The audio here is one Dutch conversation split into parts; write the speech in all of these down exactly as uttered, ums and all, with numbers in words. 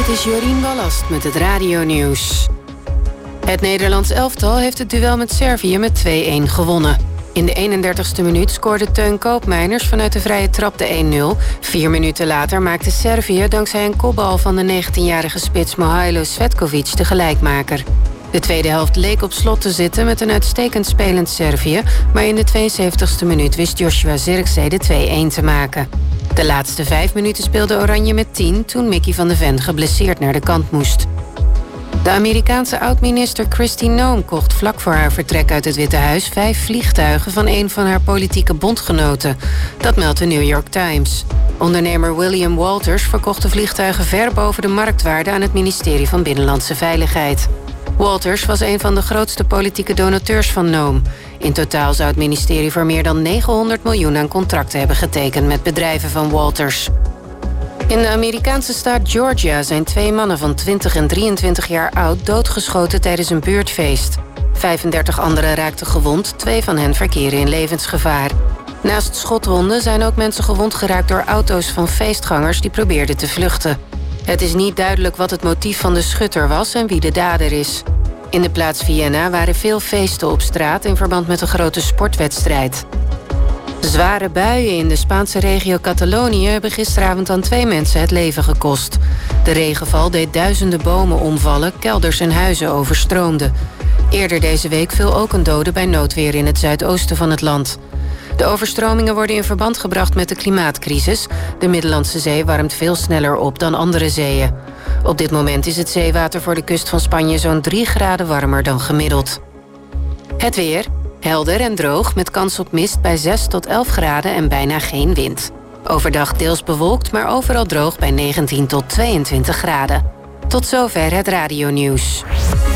Dit is Jorien Ballast met het Radio-nieuws. Het Nederlands elftal heeft het duel met Servië met twee-een gewonnen. In de eenendertigste minuut scoorde Teun Koopmeiners vanuit de vrije trap de één-nul. Vier minuten later maakte Servië dankzij een kopbal van de negentienjarige spits Mihailo Cvetkovic de gelijkmaker. De tweede helft leek op slot te zitten met een uitstekend spelend Servië, maar in de tweeënzeventigste minuut wist Joshua Zirkzee de twee-een te maken. De laatste vijf minuten speelde Oranje met tien toen Mickey van de Ven geblesseerd naar de kant moest. De Amerikaanse oud-minister Kristi Noem kocht vlak voor haar vertrek uit het Witte Huis vijf vliegtuigen van een van haar politieke bondgenoten. Dat meldt de New York Times. Ondernemer William Walters verkocht de vliegtuigen ver boven de marktwaarde aan het ministerie van Binnenlandse Veiligheid. Walters was een van de grootste politieke donateurs van Noem. In totaal zou het ministerie voor meer dan negenhonderd miljoen aan contracten hebben getekend met bedrijven van Walters. In de Amerikaanse staat Georgia zijn twee mannen van twintig en drieëntwintig jaar oud doodgeschoten tijdens een buurtfeest. vijfendertig anderen raakten gewond, twee van hen verkeren in levensgevaar. Naast schotwonden zijn ook mensen gewond geraakt door auto's van feestgangers die probeerden te vluchten. Het is niet duidelijk wat het motief van de schutter was en wie de dader is. In de plaats Vienna waren veel feesten op straat in verband met een grote sportwedstrijd. Zware buien in de Spaanse regio Catalonië hebben gisteravond aan twee mensen het leven gekost. De regenval deed duizenden bomen omvallen, kelders en huizen overstroomden. Eerder deze week viel ook een dode bij noodweer in het zuidoosten van het land. De overstromingen worden in verband gebracht met de klimaatcrisis. De Middellandse Zee warmt veel sneller op dan andere zeeën. Op dit moment is het zeewater voor de kust van Spanje zo'n drie graden warmer dan gemiddeld. Het weer. Helder en droog met kans op mist bij zes tot elf graden en bijna geen wind. Overdag deels bewolkt, maar overal droog bij negentien tot tweeëntwintig graden. Tot zover het Radio-nieuws.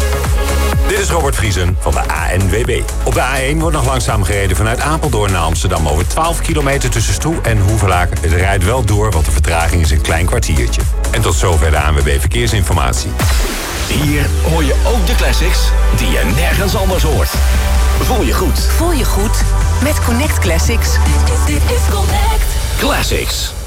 Dit is Robert Vriesen van de A N W B. Op de A één wordt nog langzaam gereden vanuit Apeldoorn naar Amsterdam over twaalf kilometer tussen Stroe en Hoevelaken. Het rijdt wel door, want de vertraging is een klein kwartiertje. En tot zover de A N W B Verkeersinformatie. Hier hoor je ook de classics die je nergens anders hoort. Voel je goed. Voel je goed met Connect Classics. Classics.